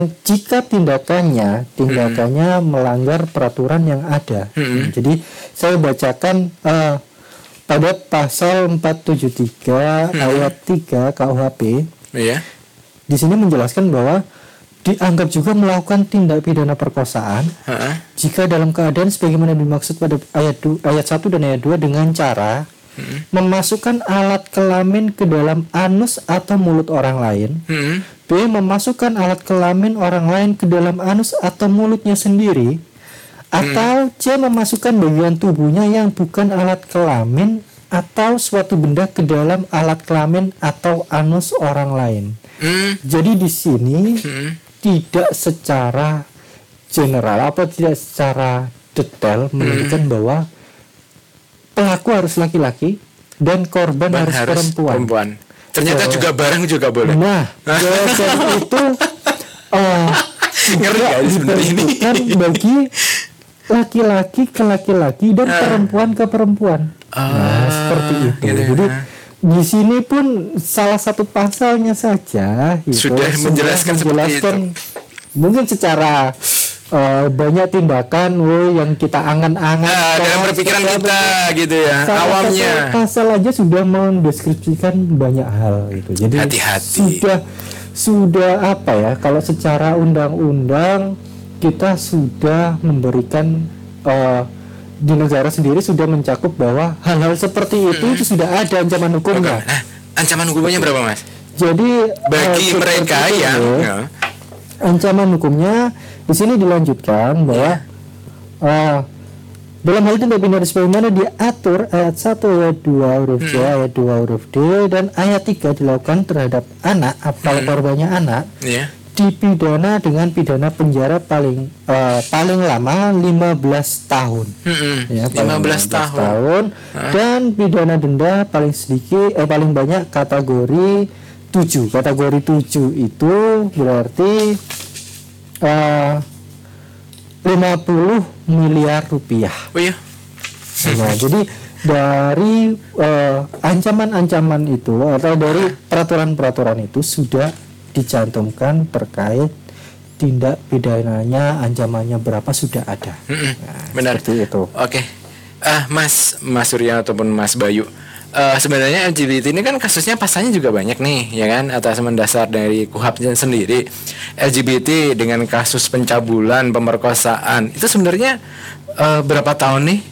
jika tindakannya melanggar peraturan yang ada. Jadi saya bacakan pada pasal 473 ayat 3 KUHP. Di sini menjelaskan bahwa dianggap juga melakukan tindak pidana perkosaan jika dalam keadaan sebagaimana dimaksud pada ayat 1 dan ayat 2 dengan cara memasukkan alat kelamin ke dalam anus atau mulut orang lain. B. Memasukkan alat kelamin orang lain ke dalam anus atau mulutnya sendiri. Atau C. Memasukkan bagian tubuhnya yang bukan alat kelamin atau suatu benda ke dalam alat kelamin atau anus orang lain. Jadi di sini tidak secara general atau tidak secara detail menunjukkan bahwa pelaku harus laki-laki dan korban harus perempuan. Ternyata juga barang juga boleh. Nah, jadi itu ngeri guys sebenarnya ini. Bagi laki-laki ke laki-laki dan perempuan ke perempuan. Nah, seperti itu. Jadi di sini pun salah satu pasalnya saja sudah menjelaskan seperti itu. Mungkin secara banyak tindakan yang kita angan-angan dalam perpikiran kita gitu ya, awamnya. Pasal aja sudah mendeskripsikan banyak hal gitu. Jadi hati-hati. Sudah apa ya? Kalau secara undang-undang kita sudah memberikan di negara sendiri sudah mencakup bahwa hal-hal seperti itu sudah ada ancaman hukumnya. Ancaman hukumnya berapa, Mas? Jadi bagi mereka yang ancaman hukumnya di sini dilanjutkan bahwa dalam hal tindak pidana sebagaimana diatur ayat 1 ayat 2 huruf C, ayat 2 huruf D dan ayat 3 dilakukan terhadap anak kalau korbannya anak. Dipidana dengan pidana penjara paling lama 15 tahun. Ya, 15 tahun. Dan pidana denda paling sedikit paling banyak kategori 7. Kategori 7 itu berarti 50 miliar rupiah. Nah, jadi dari ancaman-ancaman itu atau dari peraturan-peraturan itu sudah dicantumkan terkait tindak pidananya, ancamannya berapa sudah ada. Benar. Seperti itu. Oke. Mas Surya ataupun Mas Bayu, sebenarnya LGBT ini kan kasusnya pasalnya juga banyak nih, ya kan? Atas mendasar dari KUHP sendiri, LGBT dengan kasus pencabulan, pemerkosaan itu sebenarnya berapa tahun nih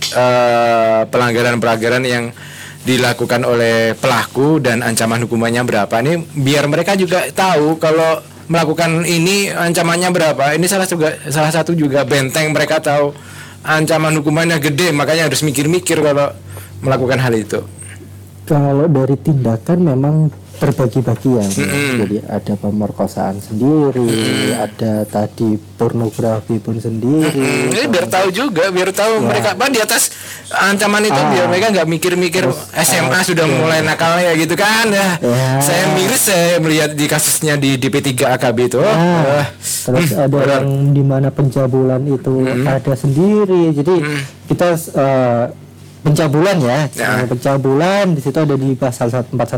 pelanggaran-pelanggaran yang dilakukan oleh pelaku dan ancaman hukumannya berapa nih, biar mereka juga tahu kalau melakukan ini ancamannya berapa. Ini salah satu juga benteng mereka tahu ancaman hukumannya gede, makanya harus mikir-mikir kalau melakukan hal itu. Kalau dari tindakan memang berbagi-bagian, jadi ada pemerkosaan sendiri, ada tadi pornografi pun sendiri. Ini biar tahu juga, biar tahu mereka di atas ancaman itu, biar mereka nggak mikir-mikir SMA sudah mulai nakalnya gitu kan. Saya miris saya melihat di kasusnya di DP3 AKB itu. Terus ada yang dimana pencabulan itu ada sendiri, jadi kita pencabulan pencabulan di situ ada di pasal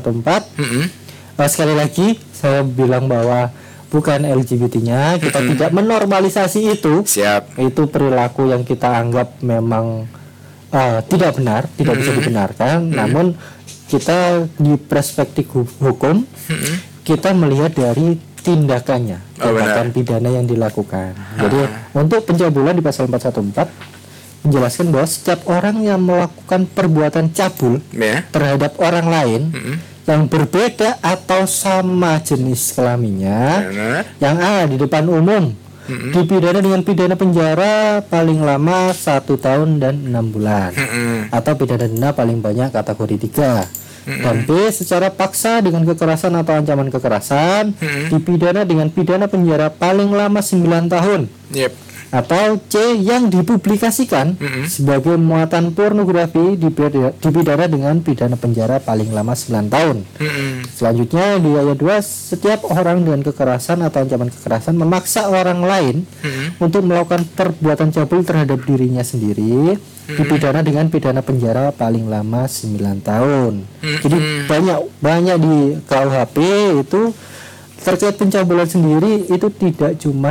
414. Sekali lagi saya bilang bahwa bukan LGBT-nya, kita tidak menormalisasi itu. Itu perilaku yang kita anggap memang tidak benar, tidak bisa dibenarkan. Namun kita di perspektif hukum kita melihat dari tindakannya, tindakan pidana yang dilakukan. Jadi untuk pencabulan di pasal 414 menjelaskan bahwa setiap orang yang melakukan perbuatan cabul terhadap orang lain yang berbeda atau sama jenis kelaminnya yang ada di depan umum dipidana dengan pidana penjara paling lama 1 tahun dan 6 bulan atau pidana denda paling banyak kategori 3. Dan B, secara paksa dengan kekerasan atau ancaman kekerasan dipidana dengan pidana penjara paling lama 9 tahun. Atau C, yang dipublikasikan sebagai muatan pornografi dipidana dengan pidana penjara paling lama 9 tahun. Selanjutnya di ayat 2, setiap orang dengan kekerasan atau ancaman kekerasan memaksa orang lain untuk melakukan perbuatan cabul terhadap dirinya sendiri dipidana dengan pidana penjara paling lama 9 tahun. Jadi banyak di KUHP itu terkait pencabulan sendiri itu tidak cuma